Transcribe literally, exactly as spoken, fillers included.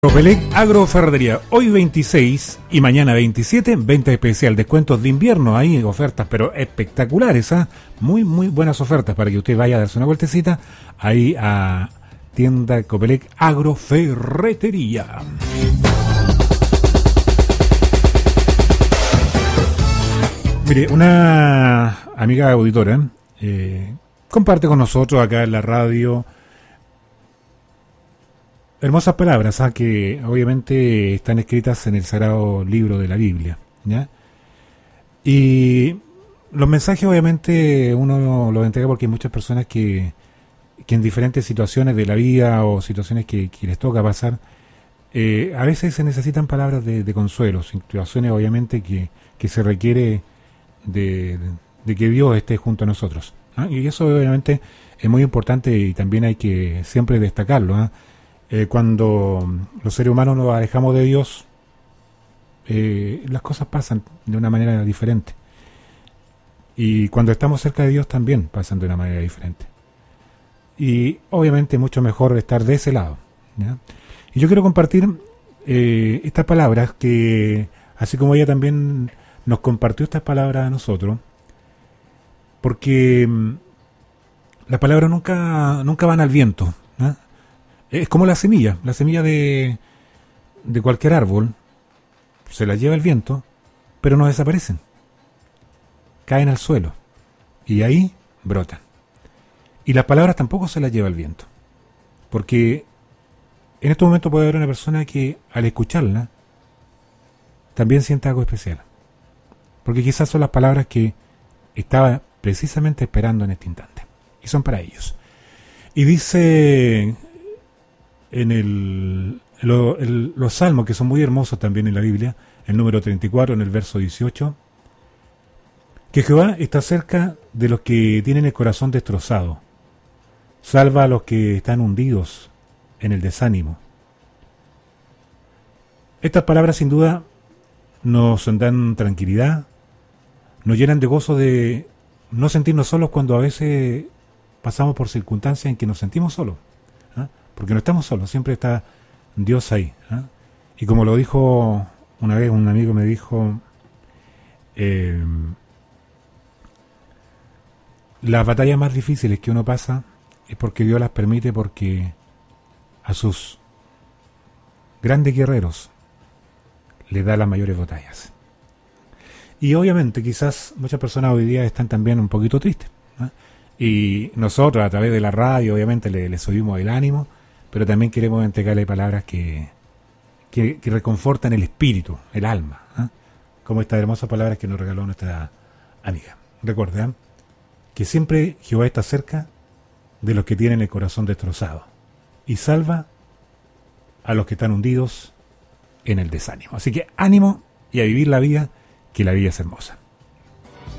Copelec Agroferretería, hoy veintiséis y mañana veintisiete, venta especial, descuentos de invierno, hay ofertas pero espectaculares, ¿eh? muy muy buenas ofertas para que usted vaya a darse una vueltecita ahí a tienda Copelec Agroferretería. Mire, una amiga auditora eh, comparte con nosotros acá en la radio hermosas palabras, ¿ah? que obviamente están escritas en el sagrado libro de la Biblia, ¿ya? Y los mensajes obviamente uno los entrega porque hay muchas personas que, que en diferentes situaciones de la vida o situaciones que, que les toca pasar, eh, a veces se necesitan palabras de, de consuelo, situaciones obviamente que, que se requiere de, de que Dios esté junto a nosotros, ¿ah? Y eso obviamente es muy importante y también hay que siempre destacarlo, ¿ah? Eh, cuando los seres humanos nos alejamos de Dios, eh, las cosas pasan de una manera diferente. Y cuando estamos cerca de Dios también pasan de una manera diferente. Y obviamente mucho mejor estar de ese lado, ¿ya? Y yo quiero compartir eh, estas palabras que, así como ella también nos compartió estas palabras a nosotros, porque mm, las palabras nunca, nunca van al viento, ¿no? Es como la semilla, la semilla de, de cualquier árbol, se la lleva el viento, pero no desaparecen. Caen al suelo y ahí brotan. Y las palabras tampoco se las lleva el viento, porque en este momento puede haber una persona que al escucharla también sienta algo especial, porque quizás son las palabras que estaba precisamente esperando en este instante, y son para ellos. Y dice en el, lo, el, los salmos, que son muy hermosos también en la Biblia, el número treinta y cuatro, en el verso dieciocho, que Jehová está cerca de los que tienen el corazón destrozado, salva a los que están hundidos en el desánimo. Estas palabras sin duda nos dan tranquilidad, nos llenan de gozo de no sentirnos solos cuando a veces pasamos por circunstancias en que nos sentimos solos, ¿eh? Porque no estamos solos, siempre está Dios ahí, ¿eh? Y como lo dijo una vez un amigo, me dijo, eh, las batallas más difíciles que uno pasa es porque Dios las permite, porque a sus grandes guerreros le da las mayores batallas. Y obviamente quizás muchas personas hoy día están también un poquito tristes, ¿eh? Y nosotros a través de la radio obviamente le, le subimos el ánimo, pero también queremos entregarle palabras que, que, que reconfortan el espíritu, el alma, ¿eh? Como estas hermosas palabras que nos regaló nuestra amiga. Recuerden que siempre Jehová está cerca de los que tienen el corazón destrozado y salva a los que están hundidos en el desánimo. Así que ánimo y a vivir la vida, que la vida es hermosa.